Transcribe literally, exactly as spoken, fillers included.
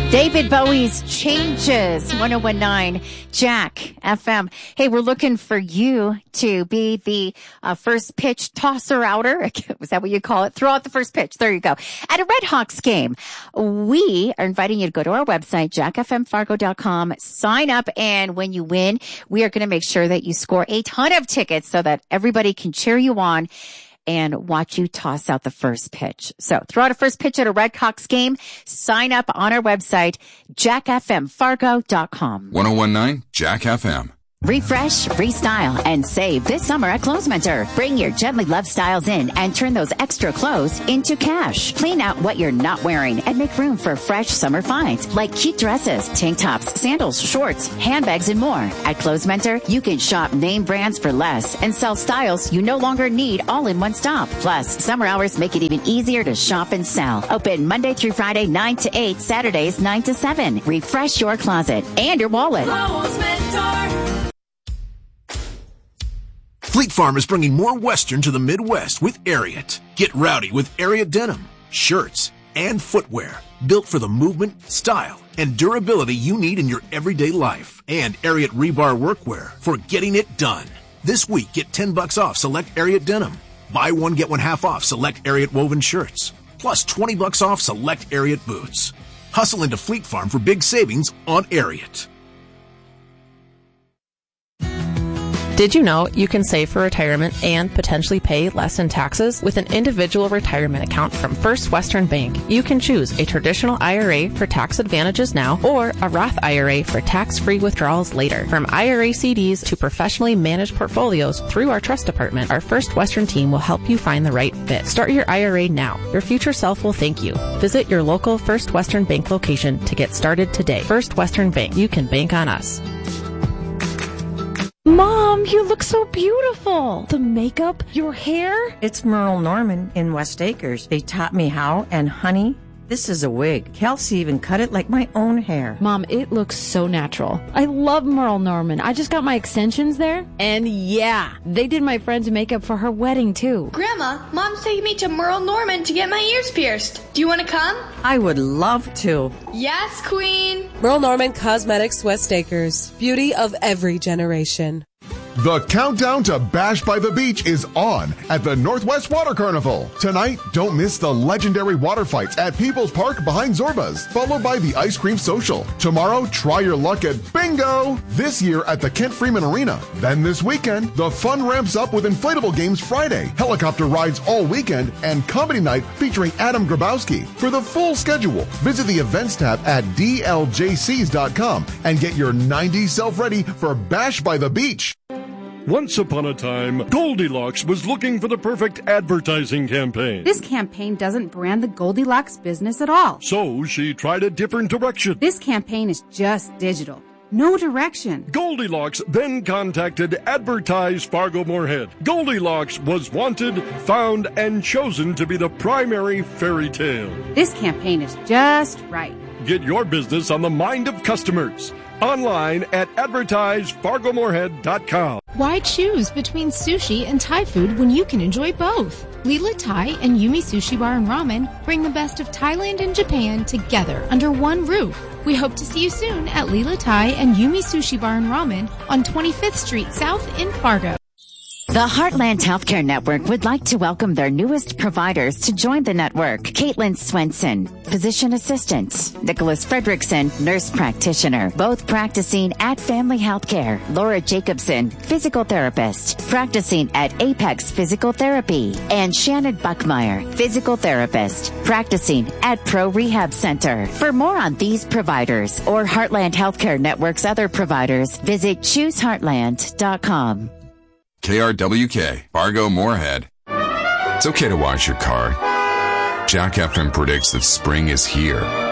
David Bowie's Changes, one oh one point nine Jack F M. Hey, we're looking for you to be the uh, first pitch tosser outer. Was that what you call it? Throw out the first pitch. There you go. At a Red Hawks game, we are inviting you to go to our website, jack f m fargo dot com, sign up, and when you win, we are going to make sure that you score a ton of tickets so that everybody can cheer you on and watch you toss out the first pitch. So throw out a first pitch at a Red Hawks game. Sign up on our website, jack f m fargo dot com. one oh one point nine Jack F M. Refresh, restyle, and save this summer at Clothes Mentor. Bring your gently loved styles in and turn those extra clothes into cash. Clean out what you're not wearing and make room for fresh summer finds like cute dresses, tank tops, sandals, shorts, handbags, and more. At Clothes Mentor, you can shop name brands for less and sell styles you no longer need all in one stop. Plus, summer hours make it even easier to shop and sell. Open Monday through Friday, nine to eight, Saturdays, nine to seven. Refresh your closet and your wallet. Clothes Mentor. Fleet Farm is bringing more Western to the Midwest with Ariat. Get rowdy with Ariat denim, shirts, and footwear built for the movement, style, and durability you need in your everyday life. And Ariat rebar workwear for getting it done. This week, get ten bucks off select Ariat denim. Buy one, get one half off select Ariat woven shirts. Plus twenty bucks off select Ariat boots. Hustle into Fleet Farm for big savings on Ariat. Did you know you can save for retirement and potentially pay less in taxes with an individual retirement account from First Western Bank? You can choose a traditional I R A for tax advantages now or a Roth I R A for tax-free withdrawals later. From I R A C Ds to professionally managed portfolios through our trust department, our First Western team will help you find the right fit. Start your I R A now. Your future self will thank you. Visit your local First Western Bank location to get started today. First Western Bank. You can bank on us. Mom, you look so beautiful. The makeup, your hair. It's Merle Norman in West Acres. They taught me how, and honey, this is a wig. Kelsey even cut it like my own hair. Mom, it looks so natural. I love Merle Norman. I just got my extensions there. And yeah, they did my friend's makeup for her wedding too. Grandma, Mom's taking me to Merle Norman to get my ears pierced. Do you want to come? I would love to. Yes, Queen. Merle Norman Cosmetics, West Acres. Beauty of every generation. The countdown to Bash by the Beach is on at the Northwest Water Carnival. Tonight, don't miss the legendary water fights at People's Park behind Zorba's, followed by the Ice Cream Social. Tomorrow, try your luck at Bingo! This year at the Kent Freeman Arena. Then this weekend, the fun ramps up with inflatable games Friday, helicopter rides all weekend, and comedy night featuring Adam Grabowski. For the full schedule, visit the events tab at d l j c s dot com and get your nineties self ready for Bash by the Beach. Once upon a time, Goldilocks was looking for the perfect advertising campaign. This campaign doesn't brand the Goldilocks business at all. So she tried a different direction. This campaign is just digital. No direction. Goldilocks then contacted Advertise Fargo Moorhead. Goldilocks was wanted, found, and chosen to be the primary fairy tale. This campaign is just right. Get your business on the mind of customers. Online at advertise fargo moorhead dot com. Why choose between sushi and Thai food when you can enjoy both? Lila Thai and Yumi Sushi Bar and Ramen bring the best of Thailand and Japan together under one roof. We hope to see you soon at Lila Thai and Yumi Sushi Bar and Ramen on twenty-fifth Street South in Fargo. The Heartland Healthcare Network would like to welcome their newest providers to join the network. Caitlin Swenson, physician assistant. Nicholas Fredrickson, nurse practitioner. Both practicing at Family Healthcare. Laura Jacobson, physical therapist, practicing at Apex Physical Therapy. And Shannon Buckmeyer, physical therapist, practicing at Pro Rehab Center. For more on these providers or Heartland Healthcare Network's other providers, visit choose heartland dot com. K R W K, Fargo Moorhead. It's okay to wash your car. Jack F M predicts that spring is here.